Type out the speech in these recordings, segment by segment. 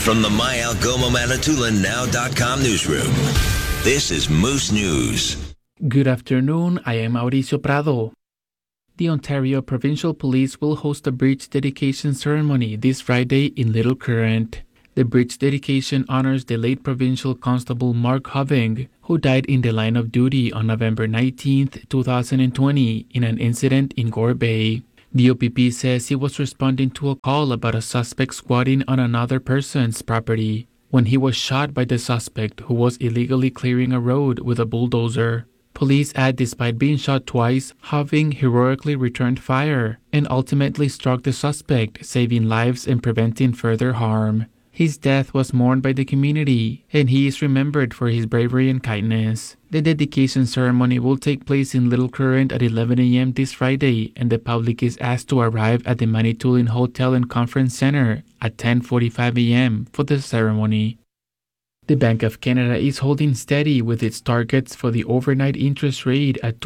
From the My Algoma Manitoulin Now.com newsroom, this is Moose News. Good afternoon, I am Mauricio Prado. The Ontario Provincial Police will host a bridge dedication ceremony this Friday in Little Current. The bridge dedication honors the late Provincial Constable Mark Hoving, who died in the line of duty on November 19, 2020, in an incident in Gore Bay. The OPP says he was responding to a call about a suspect squatting on another person's property when he was shot by the suspect, who was illegally clearing a road with a bulldozer. Police add despite being shot twice, Hoving heroically returned fire and ultimately struck the suspect, saving lives and preventing further harm. His death was mourned by the community, and he is remembered for his bravery and kindness. The dedication ceremony will take place in Little Current at 11 a.m. this Friday, and the public is asked to arrive at the Manitoulin Hotel and Conference Center at 10:45 a.m. for the ceremony. The Bank of Canada is holding steady with its targets for the overnight interest rate at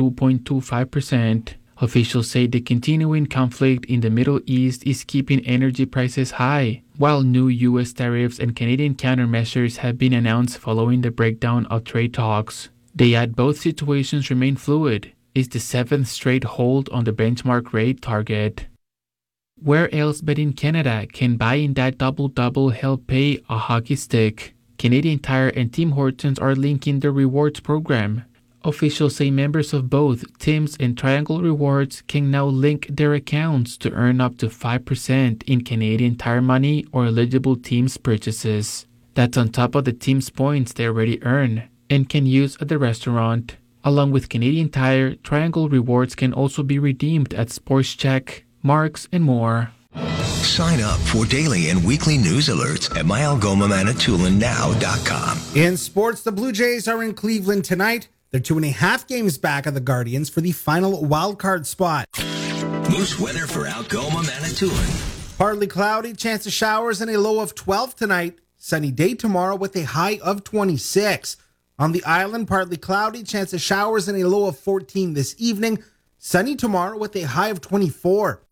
2.25%. Officials say the continuing conflict in the Middle East is keeping energy prices high, while new U.S. tariffs and Canadian countermeasures have been announced following the breakdown of trade talks. They add both situations remain fluid. It's the seventh straight hold on the benchmark rate target. Where else but in Canada can buying that double-double help pay a hockey stick? Canadian Tire and Tim Hortons are linking their rewards program. Officials say members of both Tim's and Triangle Rewards can now link their accounts to earn up to 5% in Canadian Tire money or eligible Tim's purchases. That's on top of the Tim's points they already earn and can use at the restaurant. Along with Canadian Tire, Triangle Rewards can also be redeemed at Sports Check, Marks, and more. Sign up for daily and weekly news alerts at myalgomamanitoulin.now.com. In sports, the Blue Jays are in Cleveland tonight. They're 2.5 games back of the Guardians for the final wildcard spot. Moose weather for Algoma, Manitoulin. Partly cloudy, chance of showers, and a low of 12 tonight. Sunny day tomorrow with a high of 26. On the island, partly cloudy, chance of showers, and a low of 14 this evening. Sunny tomorrow with a high of 24.